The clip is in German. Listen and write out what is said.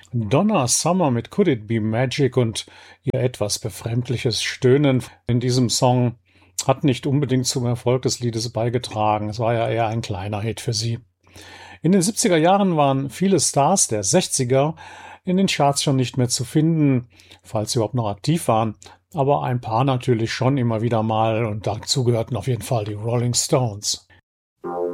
Donna Summer mit Could It Be Magic und ihr etwas befremdliches Stöhnen in diesem Song hat nicht unbedingt zum Erfolg des Liedes beigetragen. Es war ja eher ein kleiner Hit für sie. In den 70er Jahren waren viele Stars der 60er in den Charts schon nicht mehr zu finden, falls sie überhaupt noch aktiv waren, aber ein paar natürlich schon immer wieder mal und dazu gehörten auf jeden Fall die Rolling Stones.